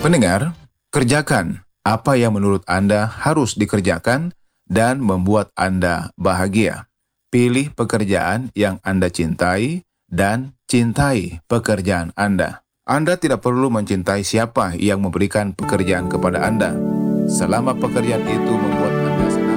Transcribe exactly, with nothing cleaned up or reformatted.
Pendengar, kerjakan apa yang menurut Anda harus dikerjakan dan membuat Anda bahagia. Pilih pekerjaan yang Anda cintai dan cintai pekerjaan Anda. Anda tidak perlu mencintai siapa yang memberikan pekerjaan kepada Anda, selama pekerjaan itu